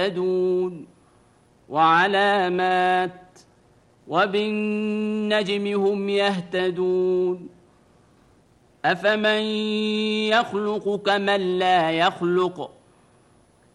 يهتدون وعلامات وبالنجم هم يهتدون أفمن يخلق كمن لا يخلق